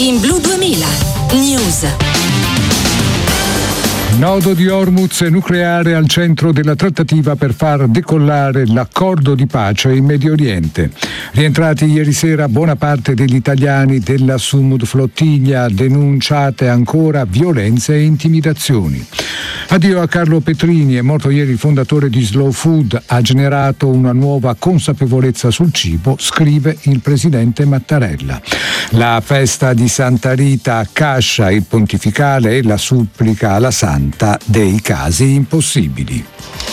in Blu 2000 News. Nodo di Hormuz nucleare al centro della trattativa per far decollare l'accordo di pace in Medio Oriente. Rientrati ieri sera buona parte degli italiani della Sumud Flottiglia, denunciate ancora violenze e intimidazioni. Addio a Carlo Petrini, è morto ieri il fondatore di Slow Food, ha generato una nuova consapevolezza sul cibo, scrive il presidente Mattarella. La festa di Santa Rita a Cascia, il pontificale e la supplica alla Santa dei casi impossibili.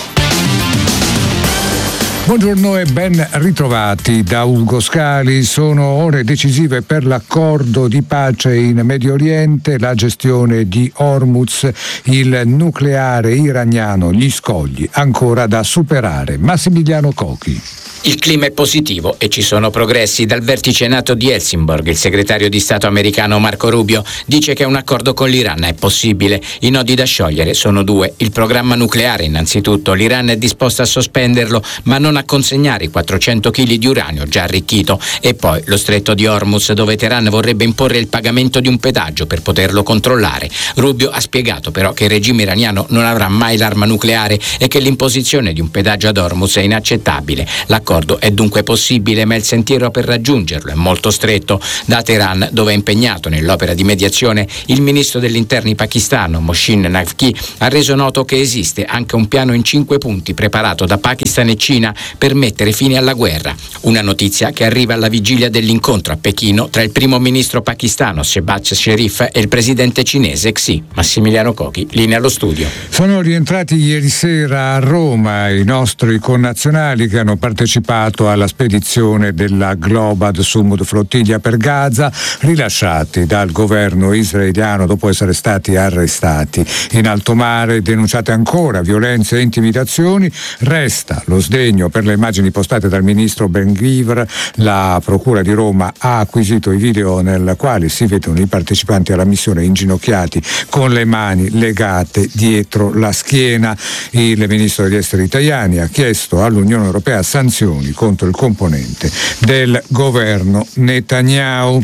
Buongiorno e ben ritrovati da Ugo Scali. Sono ore decisive per l'accordo di pace in Medio Oriente, la gestione di Hormuz, il nucleare iraniano, gli scogli ancora da superare. Massimiliano Cochi. Il clima è positivo e ci sono progressi. Dal vertice NATO di Helsingborg, il segretario di Stato americano Marco Rubio dice che un accordo con l'Iran è possibile. I nodi da sciogliere sono due. Il programma nucleare, innanzitutto. L'Iran è disposto a sospenderlo, ma non a consegnare i 400 kg di uranio già arricchito. E poi lo stretto di Hormuz, dove Teheran vorrebbe imporre il pagamento di un pedaggio per poterlo controllare. Rubio ha spiegato però che il regime iraniano non avrà mai l'arma nucleare e che l'imposizione di un pedaggio ad Hormuz è inaccettabile. L'accordo è dunque possibile, ma il sentiero per raggiungerlo è molto stretto. Da Teheran, dove è impegnato nell'opera di mediazione, il ministro degli interni pakistano Mohsin Naqvi ha reso noto che esiste anche un piano in 5 punti preparato da Pakistan e Cina per mettere fine alla guerra. Una notizia che arriva alla vigilia dell'incontro a Pechino tra il primo ministro pakistano Shehbaz Sharif e il presidente cinese Xi. Massimiliano Cochi, linea allo studio. Sono rientrati ieri sera a Roma i nostri connazionali che hanno partecipato alla spedizione della Global Sumud Flottiglia per Gaza, rilasciati dal governo israeliano dopo essere stati arrestati in alto mare. Denunciate ancora violenze e intimidazioni. Resta lo sdegno per le immagini postate dal ministro Ben Gvir. La procura di Roma ha acquisito i video nel quali si vedono i partecipanti alla missione inginocchiati con le mani legate dietro la schiena. Il ministro degli esteri italiani ha chiesto all'Unione Europea sanzioni contro il componente del governo Netanyahu.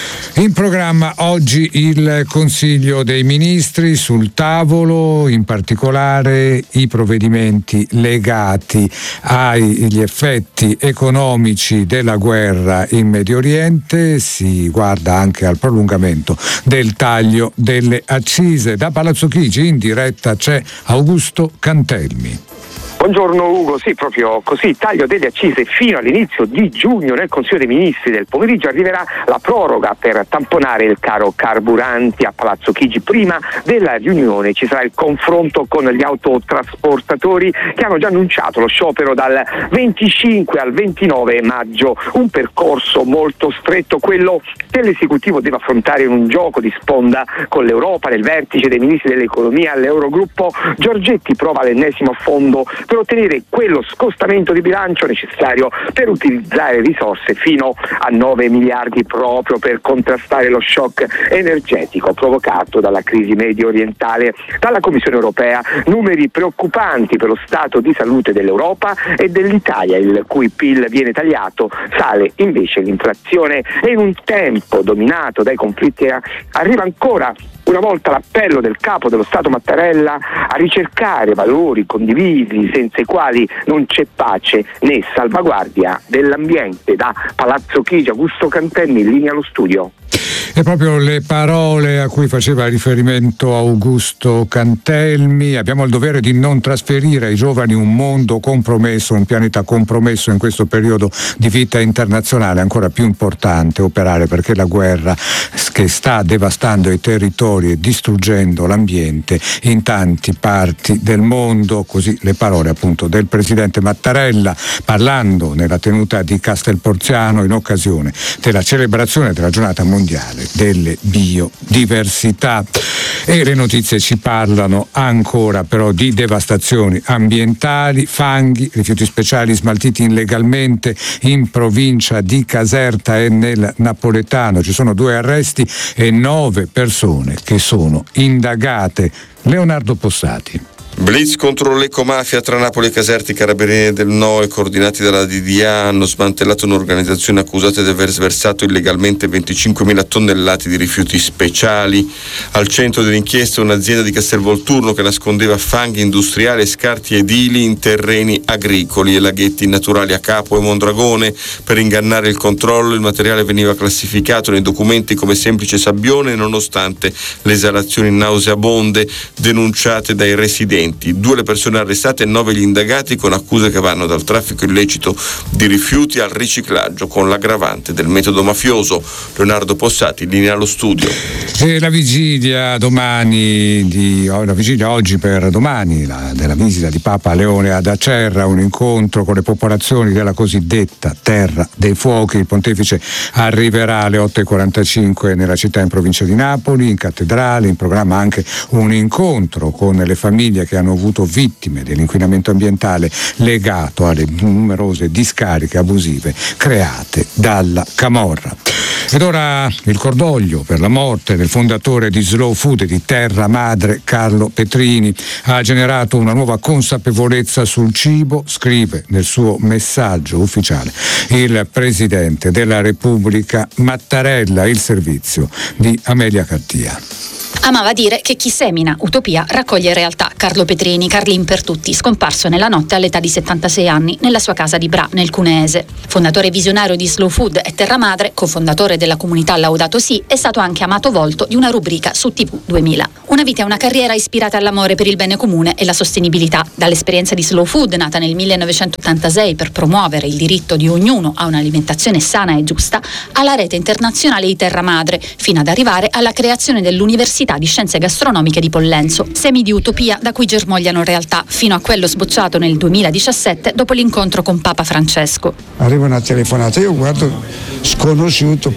In programma oggi il Consiglio dei Ministri, sul tavolo in particolare i provvedimenti legati agli effetti economici della guerra in Medio Oriente. Si guarda anche al prolungamento del taglio delle accise. Da Palazzo Chigi in diretta c'è Augusto Cantelmi. Buongiorno Ugo, sì, proprio così, taglio delle accise fino all'inizio di giugno. Nel Consiglio dei Ministri del pomeriggio arriverà la proroga per tamponare il caro carburanti a Palazzo Chigi. Prima della riunione ci sarà il confronto con gli autotrasportatori che hanno già annunciato lo sciopero dal 25 al 29 maggio, un percorso molto stretto, quello che l'esecutivo deve affrontare in un gioco di sponda con l'Europa. Nel vertice dei ministri dell'economia all'Eurogruppo, Giorgetti prova l'ennesimo fondo per ottenere quello scostamento di bilancio necessario per utilizzare risorse fino a 9 miliardi proprio per contrastare lo shock energetico provocato dalla crisi medio orientale. Dalla Commissione europea numeri preoccupanti per lo stato di salute dell'Europa e dell'Italia, il cui PIL viene tagliato, sale invece l'inflazione e in un tempo dominato dai conflitti arriva ancora una volta l'appello del capo dello Stato Mattarella a ricercare valori condivisi senza i quali non c'è pace né salvaguardia dell'ambiente. Da Palazzo Chigi, Augusto Cantelmi, in linea allo studio. E proprio le parole a cui faceva riferimento Augusto Cantelmi. Abbiamo il dovere di non trasferire ai giovani un mondo compromesso, un pianeta compromesso in questo periodo di vita internazionale. Ancora più importante operare perché la guerra che sta devastando i territori e distruggendo l'ambiente in tanti parti del mondo. Così le parole appunto del presidente Mattarella parlando nella tenuta di Castelporziano in occasione della celebrazione della giornata mondiale delle biodiversità. E le notizie ci parlano ancora però di devastazioni ambientali, fanghi, rifiuti speciali smaltiti illegalmente in provincia di Caserta e nel Napoletano. Ci sono 2 arresti e 9 persone che sono indagate. Leonardo Possati. Blitz contro l'ecomafia tra Napoli e Caserti. Carabinieri del NOE coordinati dalla DDA hanno smantellato un'organizzazione accusata di aver sversato illegalmente 25.000 tonnellate di rifiuti speciali. Al centro dell'inchiesta un'azienda di Castelvolturno che nascondeva fanghi industriali e scarti edili in terreni agricoli e laghetti naturali a Capo e Mondragone. Per ingannare il controllo il materiale veniva classificato nei documenti come semplice sabbione nonostante le esalazioni nauseabonde denunciate dai residenti. 2 le persone arrestate e 9 gli indagati con accuse che vanno dal traffico illecito di rifiuti al riciclaggio con l'aggravante del metodo mafioso. Leonardo Possati, linea allo studio. E la vigilia oggi per domani della visita di Papa Leone ad Acerra, un incontro con le popolazioni della cosiddetta Terra dei Fuochi. Il pontefice arriverà alle 8:45 nella città in provincia di Napoli, in cattedrale. In programma anche un incontro con le famiglie che hanno avuto vittime dell'inquinamento ambientale legato alle numerose discariche abusive create dalla camorra. Ed ora il cordoglio per la morte del fondatore di Slow Food e di Terra Madre, Carlo Petrini. Ha generato una nuova consapevolezza sul cibo, scrive nel suo messaggio ufficiale il Presidente della Repubblica Mattarella. Il servizio di Amelia Cattia. Amava dire che chi semina utopia raccoglie realtà. Carlo Petrini, Carlin per tutti, scomparso nella notte all'età di 76 anni nella sua casa di Bra, nel Cuneese. Fondatore visionario di Slow Food e Terra Madre, cofondatore della comunità Laudato Si, è stato anche amato volto di una rubrica su TV 2000. Una vita e una carriera ispirate all'amore per il bene comune e la sostenibilità. Dall'esperienza di Slow Food, nata nel 1986 per promuovere il diritto di ognuno a un'alimentazione sana e giusta, alla rete internazionale di Terra Madre, fino ad arrivare alla creazione dell'Università di Scienze Gastronomiche di Pollenzo. Semi di utopia da cui germogliano realtà, fino a quello sbocciato nel 2017 dopo l'incontro con Papa Francesco. Arriva una telefonata, io guardo sconosciuto,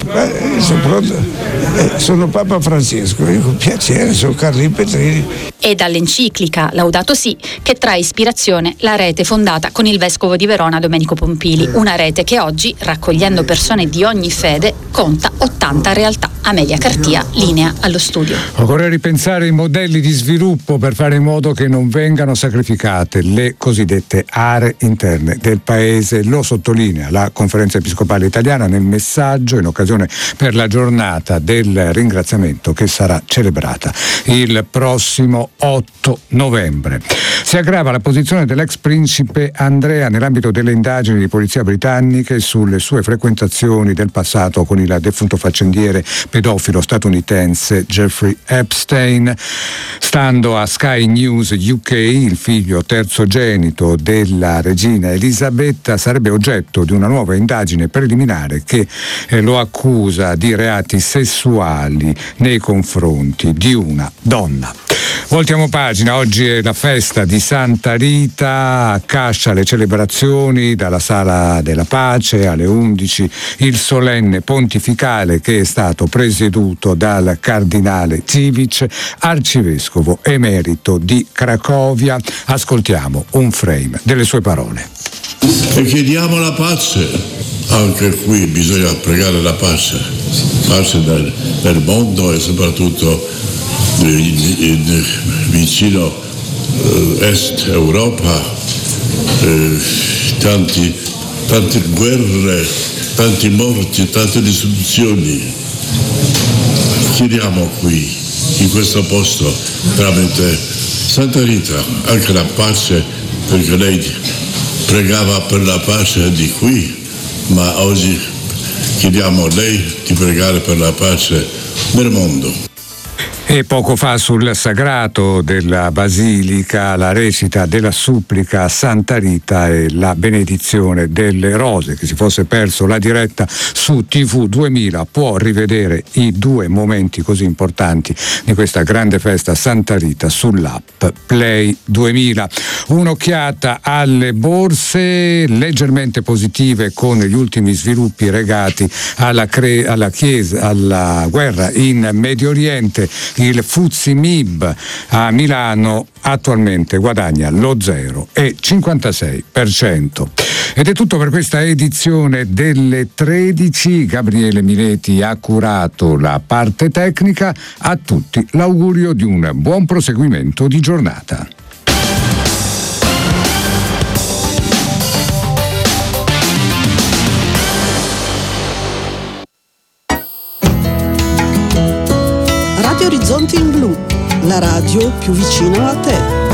sono Papa Francesco, dico piacere, sono Carlin Petrini. E dall'enciclica Laudato Si che trae ispirazione la rete fondata con il vescovo di Verona Domenico Pompili, una rete che oggi, raccogliendo persone di ogni fede, conta 80 realtà. Amelia Cartia, linea allo studio. Occorre ripensare i modelli di sviluppo per fare in modo che non vengano sacrificate le cosiddette aree interne del paese. Lo sottolinea la Conferenza Episcopale Italiana nel messaggio in occasione per la giornata del ringraziamento che sarà celebrata il prossimo 8 novembre. Si aggrava la posizione dell'ex principe Andrea nell'ambito delle indagini di polizia britanniche sulle sue frequentazioni del passato con il defunto faccendiere pedofilo statunitense Jeffrey Epstein. Stando a Sky News UK, il figlio terzogenito della regina Elisabetta sarebbe oggetto di una nuova indagine preliminare che lo accusa di reati sessuali nei confronti di una donna. Voltiamo pagina, oggi è la festa di Santa Rita, a Cascia le celebrazioni dalla Sala della Pace alle 11, il solenne pontificale che è stato presieduto dal cardinale Civic, arcivescovo emerito di Cracovia. Ascoltiamo un frame delle sue parole. E chiediamo la pace, anche qui bisogna pregare la pace nel mondo e soprattutto vicino Est Europa, tante guerre, tanti morti, tante distruzioni. Chiediamo qui, in questo posto, tramite Santa Rita, anche la pace, perché lei pregava per la pace di qui, ma oggi chiediamo a lei di pregare per la pace nel mondo. E poco fa sul sagrato della Basilica la recita della supplica a Santa Rita e la benedizione delle rose. Chi si fosse perso la diretta su TV 2000 può rivedere i due momenti così importanti di questa grande festa Santa Rita sull'app Play 2000. Un'occhiata alle borse leggermente positive con gli ultimi sviluppi legati alla guerra in Medio Oriente. Il FTSE MIB a Milano attualmente guadagna lo 0,56%. Ed è tutto per questa edizione delle 13. Gabriele Mileti ha curato la parte tecnica. A tutti l'augurio di un buon proseguimento di giornata. Orizzonti in Blu, la radio più vicina a te.